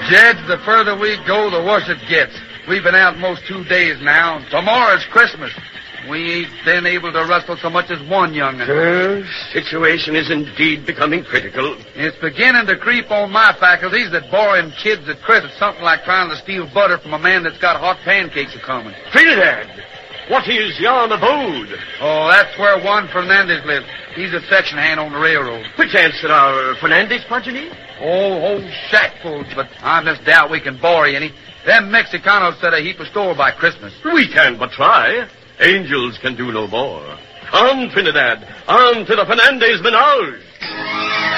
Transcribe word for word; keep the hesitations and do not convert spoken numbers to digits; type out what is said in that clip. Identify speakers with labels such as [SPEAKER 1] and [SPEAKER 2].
[SPEAKER 1] Jed, the further we go, the worse it gets. We've been out most two days now. Tomorrow's Christmas. We ain't been able to rustle so much as one young'un.
[SPEAKER 2] The situation is indeed becoming critical.
[SPEAKER 1] It's beginning to creep on my faculties that borrowing kids at Christmas is something like trying to steal butter from a man that's got hot pancakes a-coming.
[SPEAKER 2] Trinidad, what is yon abode?
[SPEAKER 1] Oh, that's where Juan Fernandez lives. He's a section hand on the railroad.
[SPEAKER 2] Which answer our Fernandez progeny?
[SPEAKER 1] Oh, whole shackfuls, but I just doubt we can borrow any. Them Mexicanos set a heap of store by Christmas.
[SPEAKER 2] We can but try. Angels can do no more. On, Trinidad. On to the Fernandez menage.